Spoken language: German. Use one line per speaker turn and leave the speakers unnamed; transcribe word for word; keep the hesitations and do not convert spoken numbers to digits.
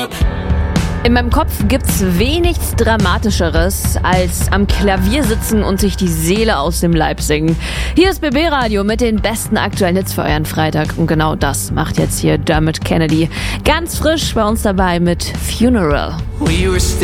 In meinem Kopf gibt's wenig Dramatischeres als am Klavier sitzen und sich die Seele aus dem Leib singen. Hier ist B B Radio mit den besten aktuellen Hits für euren Freitag. Und genau das macht jetzt hier Dermot Kennedy. Ganz frisch bei uns dabei mit Funeral.